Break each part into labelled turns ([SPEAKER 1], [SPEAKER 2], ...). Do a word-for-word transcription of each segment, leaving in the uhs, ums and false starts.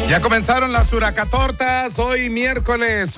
[SPEAKER 1] Ya comenzaron las huracatortas, hoy miércoles,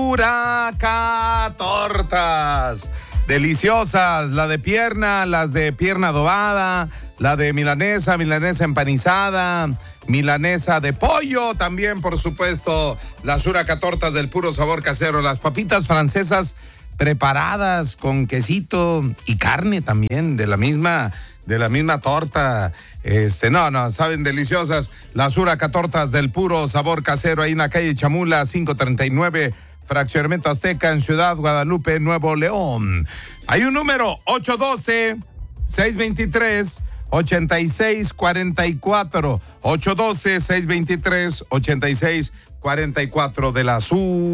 [SPEAKER 1] huracatortas. Deliciosas, la de pierna, las de pierna adobada, la de milanesa, milanesa empanizada, milanesa de pollo, también por supuesto las huracatortas del puro sabor casero, las papitas francesas preparadas con quesito y carne también de la misma de la misma torta. Este, no, no, saben deliciosas las huracatortas del puro sabor casero ahí en la calle Chamula cinco treinta y nueve, Fraccionamiento Azteca en Ciudad Guadalupe, Nuevo León. Hay un número ocho uno dos, seis dos tres, ocho seis cuatro cuatro, ocho uno dos, seis dos tres, ocho seis cuatro cuatro de las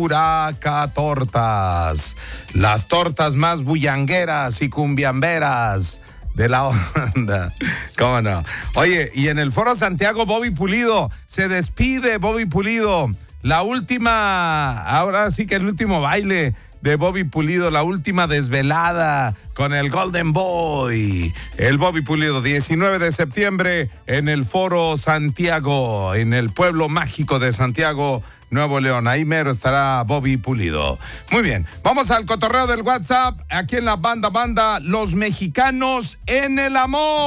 [SPEAKER 1] huracatortas. Las tortas más bullangueras y cumbiamberas de la onda. ¿Cómo no? Oye, y en el Foro Santiago, Bobby Pulido, se despide Bobby Pulido. La última, ahora sí que el último baile de Bobby Pulido, la última desvelada con el Golden Boy. El Bobby Pulido, diecinueve de septiembre en el Foro Santiago, en el pueblo mágico de Santiago, Nuevo León. Ahí mero estará Bobby Pulido. Muy bien, vamos al cotorreo del WhatsApp. Aquí en la banda, banda, los mexicanos en el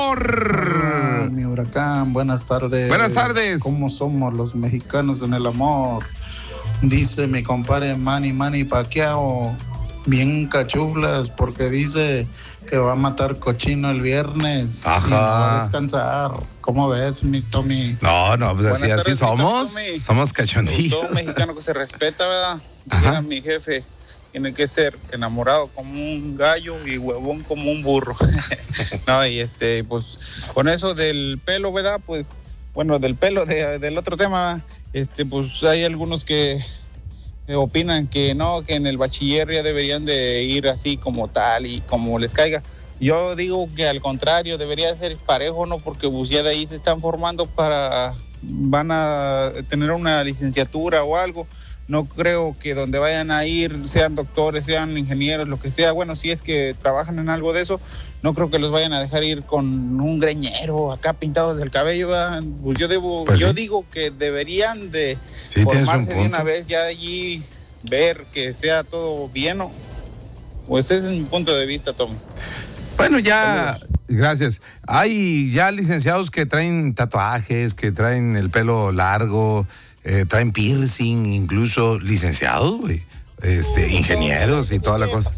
[SPEAKER 1] amor.
[SPEAKER 2] Hola, mi huracán, buenas tardes.
[SPEAKER 1] Buenas tardes.
[SPEAKER 2] ¿Cómo somos los mexicanos en el amor? Dice mi compadre Manny Manny Pacquiao, bien cachuflas, porque dice que va a matar cochino el viernes.
[SPEAKER 1] Ajá.
[SPEAKER 2] Y no va a descansar. ¿Cómo ves, mi Tommy?
[SPEAKER 1] No, no, pues así,
[SPEAKER 3] Buenas
[SPEAKER 1] así
[SPEAKER 3] tardes,
[SPEAKER 1] somos.
[SPEAKER 3] Tommy.
[SPEAKER 1] Somos cachondillos.
[SPEAKER 3] Todo mexicano que se respeta, ¿verdad?
[SPEAKER 1] Ajá.
[SPEAKER 3] Era mi jefe. Tiene que ser enamorado como un gallo y huevón como un burro. No, y este, pues, con eso del pelo, ¿verdad? Pues, bueno, del pelo, de, del otro tema, este, pues, hay algunos que eh, opinan que no, que en el bachiller ya deberían de ir así como tal y como les caiga. Yo digo que al contrario, debería ser parejo, ¿no? Porque pues ya de ahí se están formando para, van a tener una licenciatura o algo. No creo que donde vayan a ir sean doctores, sean ingenieros, lo que sea. Bueno, si es que trabajan en algo de eso, no creo que los vayan a dejar ir con un greñero acá pintados del cabello, ¿verdad? Pues yo debo,
[SPEAKER 1] Pues
[SPEAKER 3] yo
[SPEAKER 1] sí.
[SPEAKER 3] digo que deberían de
[SPEAKER 1] Sí, tienes un
[SPEAKER 3] formarse de
[SPEAKER 1] punto.
[SPEAKER 3] una vez ya allí, ver que sea todo bien, ¿no? Pues ese es mi punto de vista, Tom.
[SPEAKER 1] Bueno, ya, gracias. Hay ya licenciados que traen tatuajes, que traen el pelo largo, eh, traen piercing, incluso licenciados, güey. Este, ingenieros y toda la cosa.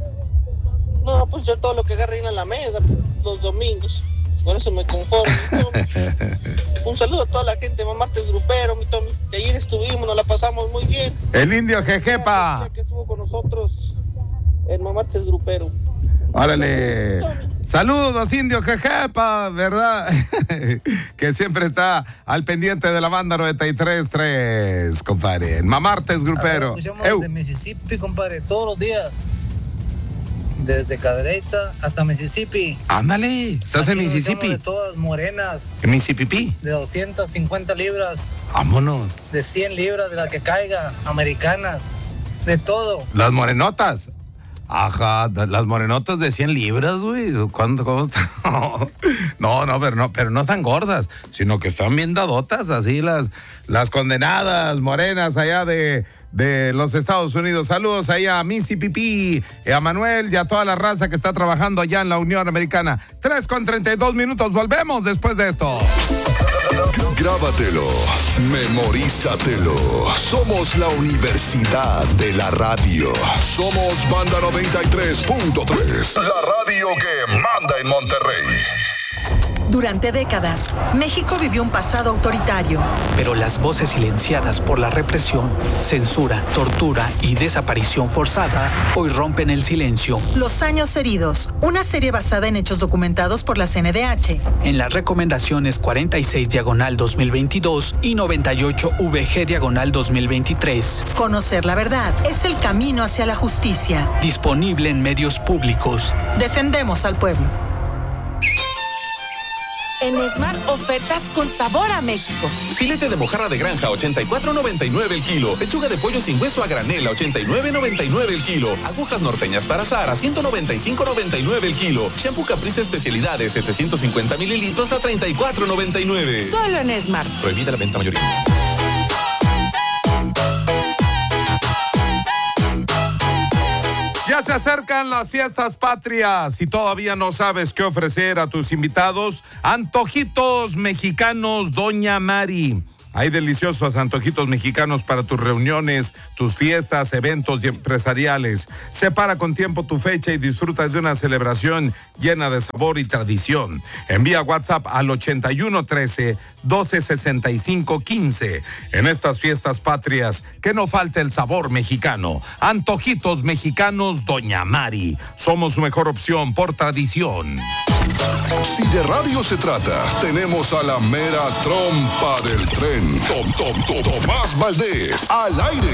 [SPEAKER 4] No, pues yo todo lo que agarre en la Alameda los domingos. Con eso me conformo, mi Tommy. Un saludo a toda la gente de Mamartes Grupero, mi Tommy. Que ayer estuvimos, nos la pasamos muy bien.
[SPEAKER 1] El indio Jejepa.
[SPEAKER 4] Que estuvo con nosotros en Mamartes Grupero.
[SPEAKER 1] Órale. Saludos, indio Jejepa, ¿verdad? Que siempre está al pendiente de la banda noventa y tres punto tres, compadre. En Mamartes Grupero.
[SPEAKER 5] Escuchamos
[SPEAKER 1] Eu.
[SPEAKER 5] de Mississippi, compadre, todos los días. Desde Cadereyta hasta Mississippi.
[SPEAKER 1] Ándale, estás en
[SPEAKER 5] Aquí nos
[SPEAKER 1] Mississippi.
[SPEAKER 5] echamos de todas morenas,
[SPEAKER 1] En Mississippi.
[SPEAKER 5] de doscientas cincuenta libras,
[SPEAKER 1] Vámonos.
[SPEAKER 5] de cien libras, de la que caiga, americanas, de todo.
[SPEAKER 1] Las morenotas. Ajá, las morenotas de cien libras, güey. ¿Cuándo, cómo están? No, no, pero no, pero no están gordas, sino que están bien dadotas, así las, las condenadas morenas allá de, de los Estados Unidos. Saludos ahí a Missy Pipí, a Manuel y a toda la raza que está trabajando allá en la Unión Americana. tres con treinta y dos minutos, volvemos después de esto.
[SPEAKER 6] Grábatelo, memorízatelo. Somos la Universidad de la Radio. Somos Banda noventa y tres punto tres. La radio que manda en Monterrey.
[SPEAKER 7] Durante décadas, México vivió un pasado autoritario.
[SPEAKER 8] Pero las voces silenciadas por la represión, censura, tortura y desaparición forzada hoy rompen el silencio.
[SPEAKER 7] Los años heridos, una serie basada en hechos documentados por la C N D H.
[SPEAKER 8] En las recomendaciones cuarenta y seis diagonal dos mil veintidós y noventa y ocho V G diagonal dos mil veintitrés.
[SPEAKER 7] Conocer la verdad es el camino hacia la justicia.
[SPEAKER 8] Disponible en medios públicos.
[SPEAKER 7] Defendemos al pueblo.
[SPEAKER 9] En Smart, ofertas con sabor a México.
[SPEAKER 10] Filete de mojarra de granja, ochenta y cuatro noventa y nueve el kilo. Pechuga de pollo sin hueso a granel, ochenta y nueve noventa y nueve el kilo. Agujas norteñas para asar, a ciento noventa y cinco noventa y nueve el kilo. Shampoo Caprice especialidades, setecientos cincuenta mililitros a treinta y cuatro noventa y nueve.
[SPEAKER 9] Solo en Smart.
[SPEAKER 10] Prohibida la venta mayorista.
[SPEAKER 1] se acercan las fiestas patrias y todavía no sabes qué ofrecer a tus invitados. Antojitos mexicanos Doña Mari. Hay deliciosos antojitos mexicanos para tus reuniones, tus fiestas, eventos y empresariales. Separa con tiempo tu fecha y disfruta de una celebración llena de sabor y tradición. Envía WhatsApp al ochenta y uno trece, doce sesenta y cinco quince. En estas fiestas patrias, que no falte el sabor mexicano. Antojitos mexicanos Doña Mari. Somos su mejor opción por tradición.
[SPEAKER 6] Si de radio se trata, tenemos a la mera trompa del tren. Tom, Tom, Tom, Tomás Valdés, al aire.